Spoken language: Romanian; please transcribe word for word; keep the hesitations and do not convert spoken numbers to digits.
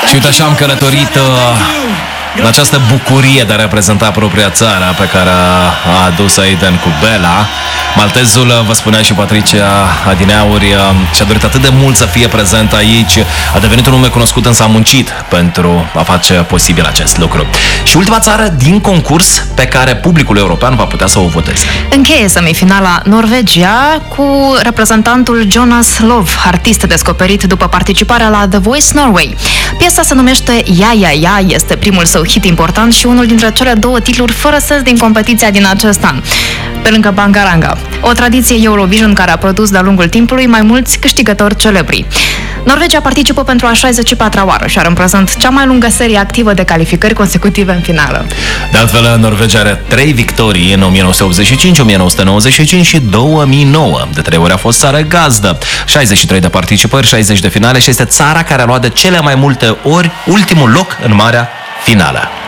Și uite așa am călătorit în această bucurie de a reprezenta propria țară pe care a adus Aiden cu Bela. Maltezul, vă spunea și Patricia adineauri, și-a dorit atât de mult să fie prezent aici. A devenit un nume cunoscut, însă a muncit pentru a face posibil acest lucru. Și ultima țară din concurs pe care publicul european va putea să o voteze. Încheie semifinala Norvegia cu reprezentantul Jonas Love, artist descoperit după participarea la The Voice Norway. Piesa se numește Ja, Ja, Ja, este primul său hit important și unul dintre cele două titluri fără sens din competiția din acest an, pe lângă Bangaranga, o tradiție Eurovision care a produs de-a lungul timpului mai mulți câștigători celebri. Norvegia participă pentru a șaizeci și patra oară și are în prezent cea mai lungă serie activă de calificări consecutive în finală. De altfel, Norvegia are trei victorii în o mie nouă sute optzeci și cinci, o mie nouă sute nouăzeci și cinci și două mii nouă. De trei ori a fost țară gazdă. șaizeci și trei de participări, șaizeci de finale și este țara care a luat de cele mai multe ori ultimul loc în marea finală.